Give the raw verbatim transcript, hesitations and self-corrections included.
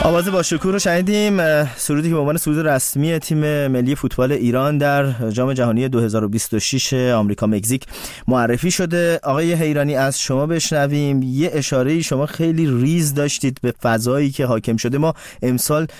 آواز با شکوه رو شنیدیم، سرودی که به عنوان سرود رسمی تیم ملی فوتبال ایران در جام جهانی دو هزار و بیست و شش آمریکا مکزیک معرفی شده. آقای حیرانی از شما بشنویم. یه اشاره‌ای شما خیلی ریز داشتید به فضایی که حاکم شده. ما امسال